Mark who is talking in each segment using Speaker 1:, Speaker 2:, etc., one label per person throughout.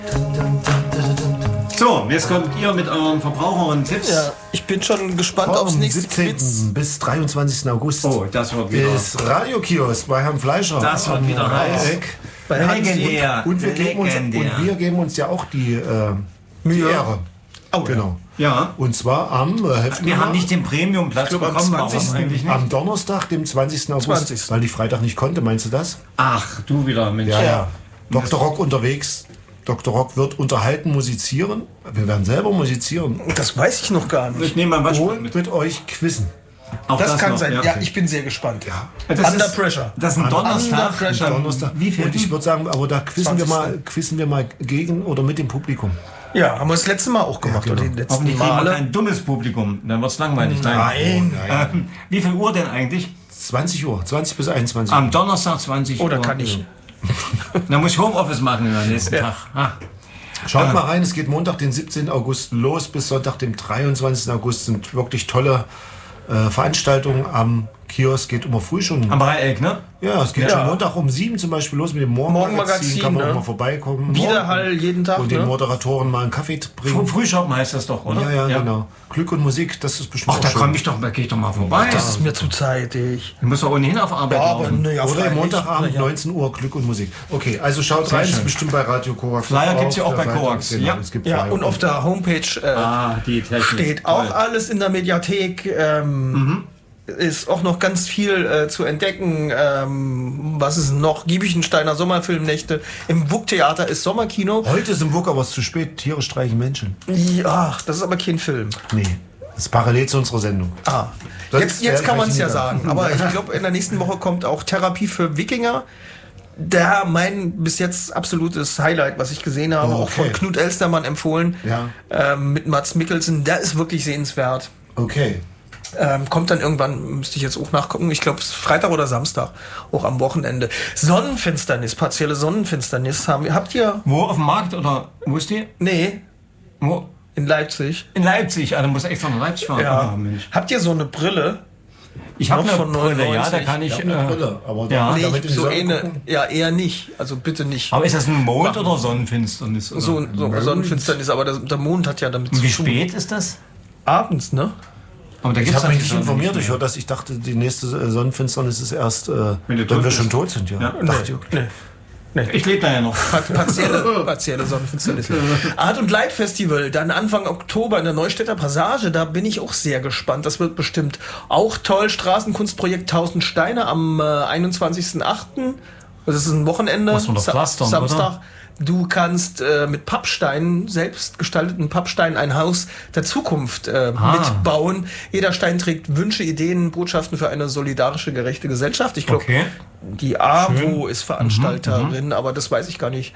Speaker 1: So, jetzt kommt ihr mit euren Verbraucherinnen-Tipps.
Speaker 2: Ja, ich bin schon gespannt aufs nächste
Speaker 3: 17.
Speaker 2: Quiz.
Speaker 3: bis 23. August
Speaker 1: Oh, das wird wieder.
Speaker 3: ist Radiokiosk bei Herrn Fleischer.
Speaker 1: Das wird wieder heiß.
Speaker 2: Bei Hans
Speaker 1: Legendär.
Speaker 3: Und wir geben uns ja auch die Ehre.
Speaker 2: Oh,
Speaker 3: Genau.
Speaker 1: Ja.
Speaker 3: Und zwar am
Speaker 1: Wir haben nicht den Premiumplatz
Speaker 2: Ich glaube, am
Speaker 1: bekommen, warum
Speaker 2: 20.
Speaker 1: eigentlich nicht?
Speaker 3: am Donnerstag, dem 20. August,
Speaker 2: 20..
Speaker 3: weil ich Freitag nicht konnte. Meinst du das?
Speaker 1: Ach, du wieder, Mensch.
Speaker 3: Ja. Dr. Rock unterwegs. Dr. Rock wird unterhalten, musizieren. Wir werden selber musizieren.
Speaker 2: Das weiß ich noch gar nicht.
Speaker 1: Ich nehme mein Waschbrett
Speaker 3: Und
Speaker 1: mit.
Speaker 3: mit euch quizzen.
Speaker 1: Auch
Speaker 2: Das kann
Speaker 1: noch,
Speaker 2: sein. Ja, ich bin sehr gespannt.
Speaker 1: Das
Speaker 2: Under
Speaker 1: ist-
Speaker 2: Pressure.
Speaker 1: Das ist ein Donnerstag.
Speaker 2: Under Pressure.
Speaker 3: Donnerstag.
Speaker 1: Wie viel?
Speaker 3: Und ich würde sagen, aber da quizzen wir mal gegen oder mit dem Publikum.
Speaker 2: Ja, haben wir das letzte Mal auch gemacht.
Speaker 3: Ja, genau.
Speaker 2: Oder die letzten
Speaker 1: Hoffentlich kriegen wir
Speaker 2: Male.
Speaker 1: kein dummes Publikum. Dann wird es langweilig.
Speaker 2: Nein.
Speaker 1: Wie viel Uhr denn eigentlich?
Speaker 3: 20 Uhr, 20 bis 21 Uhr.
Speaker 1: Am Donnerstag 20 Uhr.
Speaker 2: Oder kann ich?
Speaker 1: Dann muss ich Homeoffice machen am nächsten Tag. Ah.
Speaker 3: Schaut mal rein, es geht Montag, den 17. August los bis Sonntag, dem 23. August. Sind wirklich tolle Veranstaltungen am Kiosk. Geht immer früh schon.
Speaker 1: Am Dreieck, ne?
Speaker 3: Ja, es geht schon Montag um 7 zum Beispiel los mit dem Morgenmagazin.
Speaker 2: Morgenmagazin,
Speaker 3: Kann man
Speaker 2: ne?
Speaker 3: auch mal vorbeikommen.
Speaker 2: Widerhall jeden Tag.
Speaker 3: Und den
Speaker 2: Ne?
Speaker 3: Moderatoren mal einen Kaffee bringen.
Speaker 1: Frühschoppen heißt das doch, oder?
Speaker 3: Ja, genau. Glück und Musik, das ist bestimmt
Speaker 1: Ach, da
Speaker 3: auch schön.
Speaker 1: komme ich doch, da gehe ich doch mal vorbei.
Speaker 2: Das ist mir zu zeitig.
Speaker 1: Ich muss doch ohnehin auf Arbeit laufen.
Speaker 2: ne, ja,
Speaker 3: Oder
Speaker 2: freilich.
Speaker 3: Montagabend,
Speaker 2: Ja.
Speaker 3: 19 Uhr, Glück und Musik. Okay, also schaut rein,
Speaker 1: schön.
Speaker 3: ist bestimmt bei Radio Korax.
Speaker 1: Flyer gibt's ja auch
Speaker 3: auf
Speaker 1: bei
Speaker 3: der Seite.
Speaker 1: Korax.
Speaker 3: Genau,
Speaker 1: Ja.
Speaker 3: es gibt
Speaker 2: Ja,
Speaker 3: Flyer.
Speaker 2: und auf der Homepage
Speaker 1: Die Technik.
Speaker 2: steht auch alles in der Mediathek. Ist auch noch ganz viel zu entdecken. Was ist noch? Giebichensteiner Sommerfilmnächte. Im WUK-Theater ist Sommerkino.
Speaker 3: Heute ist im WUK aber es zu spät. Tiere streichen Menschen.
Speaker 2: Ja, das ist aber kein Film.
Speaker 3: Nee, das ist parallel zu unserer Sendung.
Speaker 2: Jetzt kann man es ja
Speaker 3: nicht
Speaker 2: sagen. Aber ich glaube, in der nächsten Woche kommt auch Therapie für Wikinger. Da mein bis jetzt absolutes Highlight, was ich gesehen habe,
Speaker 3: Oh,
Speaker 2: auch von
Speaker 3: okay.
Speaker 2: Knut Elstermann empfohlen,
Speaker 3: Ja.
Speaker 2: mit Mads Mikkelsen. Der ist wirklich sehenswert.
Speaker 3: Okay.
Speaker 2: Kommt dann irgendwann, müsste ich jetzt auch nachgucken, ich glaube es ist Freitag oder Samstag, auch am Wochenende. Sonnenfinsternis, partielle Sonnenfinsternis habt ihr?
Speaker 1: Wo, auf dem Markt oder wo ist die?
Speaker 2: Nee,
Speaker 1: Wo?
Speaker 2: in Leipzig.
Speaker 1: In Leipzig. Also muss extra nach Leipzig fahren.
Speaker 2: Ja.
Speaker 1: Oh, Mensch.
Speaker 2: Habt ihr so eine Brille?
Speaker 1: Ich habe
Speaker 2: Noch
Speaker 1: eine
Speaker 2: von
Speaker 1: Brille, ja,
Speaker 2: 99.
Speaker 1: da kann ich...
Speaker 3: Eine Brille, aber
Speaker 1: ja.
Speaker 2: Nee,
Speaker 3: damit in die
Speaker 2: so
Speaker 3: Sonne
Speaker 2: eine,
Speaker 3: gucken.
Speaker 2: ja eher nicht, also bitte nicht.
Speaker 1: Aber ist das ein Mond oder Sonnenfinsternis? Oder?
Speaker 2: So Sonnenfinsternis, aber der Mond hat ja damit
Speaker 1: Und wie
Speaker 2: tun.
Speaker 1: spät ist das?
Speaker 2: Abends, ne?
Speaker 1: Aber da
Speaker 3: Ich
Speaker 1: gibt's
Speaker 3: habe mich
Speaker 1: natürlich
Speaker 3: nicht informiert.
Speaker 1: nicht
Speaker 3: Ich
Speaker 1: mehr.
Speaker 3: höre das. Ich dachte, die nächste Sonnenfinsternis ist erst,
Speaker 1: du
Speaker 3: wenn
Speaker 1: tot
Speaker 3: wir
Speaker 1: bist.
Speaker 3: schon tot sind. Ja. Dachte ich.
Speaker 2: Nee.
Speaker 1: Ich lebe da ja noch.
Speaker 2: Partielle Sonnenfinsternis. Art- und Leid-Festival, dann Anfang Oktober in der Neustädter Passage, da bin ich auch sehr gespannt. Das wird bestimmt auch toll. Straßenkunstprojekt 1000 Steine am 21.08. Das ist ein Wochenende.
Speaker 1: Muss man doch pflastern,
Speaker 2: Samstag.
Speaker 1: oder?
Speaker 2: Du kannst mit Pappsteinen, selbst gestalteten Pappsteinen, ein Haus der Zukunft mitbauen. Jeder Stein trägt Wünsche, Ideen, Botschaften für eine solidarische, gerechte Gesellschaft. Ich glaube,
Speaker 1: Okay.
Speaker 2: die AWO ist Veranstalterin, aber das weiß ich gar nicht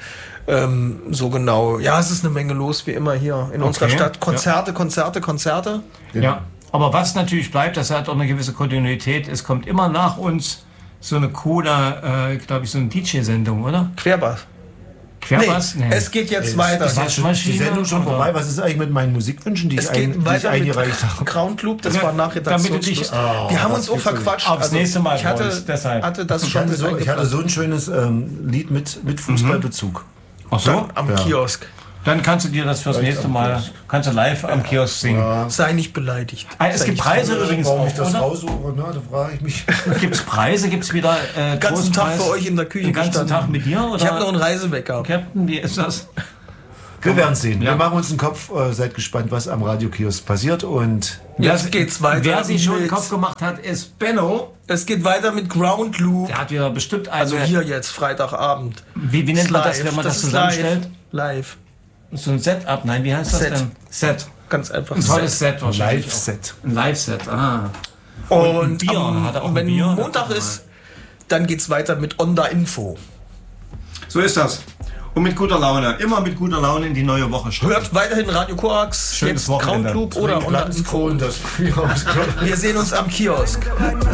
Speaker 2: so genau. Ja, es ist eine Menge los, wie immer hier in unserer Stadt. Konzerte.
Speaker 1: Ja. Aber was natürlich bleibt, das hat auch eine gewisse Kontinuität. Es kommt immer nach uns so eine coole, glaube ich, so eine DJ-Sendung, oder?
Speaker 2: Querbass.
Speaker 1: Querbass?
Speaker 2: Nee, es geht jetzt weiter.
Speaker 3: Ist die Sendung schon
Speaker 1: oder?
Speaker 3: vorbei? Was ist eigentlich mit meinen Musikwünschen, die
Speaker 2: Es
Speaker 3: ich
Speaker 2: geht weiter mit
Speaker 3: eingereicht habe?
Speaker 2: Crown Club, das
Speaker 1: Ja,
Speaker 2: war nach Redaktionsschluss. Wir haben uns auch verquatscht.
Speaker 1: Aufs nächste Mal
Speaker 2: ich
Speaker 1: bei
Speaker 2: hatte,
Speaker 1: uns, deshalb.
Speaker 2: hatte das
Speaker 3: Ich
Speaker 2: schon
Speaker 3: hatte so ein schönes Lied mit Fußballbezug.
Speaker 1: Ach so?
Speaker 2: am Kiosk.
Speaker 1: Dann kannst du dir das fürs nächste Mal, kannst du live am Kiosk singen.
Speaker 2: Sei nicht beleidigt.
Speaker 1: Es gibt Preise übrigens
Speaker 3: Warum
Speaker 1: auch,
Speaker 3: ich das
Speaker 1: oder?
Speaker 3: raussuche, ne, da frage ich mich.
Speaker 1: Gibt es Preise? Gibt es wieder
Speaker 2: Den ganzen Tag
Speaker 1: Großpreis?
Speaker 2: für euch in der Küche
Speaker 1: Den ganzen
Speaker 2: gestanden.
Speaker 1: Tag mit dir? Oder?
Speaker 2: Ich habe noch einen Reisewecker.
Speaker 1: Captain, wie ist das?
Speaker 3: Wir werden sehen.
Speaker 1: Ja.
Speaker 3: Wir machen uns einen Kopf. Seid gespannt, was am Radiokiosk passiert. Und
Speaker 2: Jetzt geht's weiter.
Speaker 1: Wer sich schon den
Speaker 2: mit-
Speaker 1: Kopf gemacht hat, ist Benno.
Speaker 2: Es geht weiter mit Ground Loop.
Speaker 1: Der hat wieder bestimmt eine...
Speaker 2: Also hier jetzt, Freitagabend.
Speaker 1: Wie nennt man das, wenn man das
Speaker 2: ist
Speaker 1: zusammenstellt?
Speaker 2: Live.
Speaker 1: So ein Setup? Nein, wie heißt das
Speaker 2: Set.
Speaker 1: denn? Set.
Speaker 2: Ganz einfach.
Speaker 1: Ein tolles Set wahrscheinlich.
Speaker 3: Live-Set.
Speaker 1: Ein Live-Set, und
Speaker 2: Und
Speaker 1: Bier. Hat er auch ein
Speaker 2: wenn
Speaker 1: Bier?
Speaker 2: Montag ist, dann geht's weiter mit Onda Info.
Speaker 1: So ist das. Und mit guter Laune. Immer mit guter Laune in die neue Woche starten.
Speaker 2: Hört weiterhin Radio Korax,
Speaker 1: Schönes
Speaker 2: jetzt
Speaker 1: Wochenende.
Speaker 2: Ground Loop oder Onda Info.
Speaker 3: Und das
Speaker 2: Wir sehen uns am Kiosk.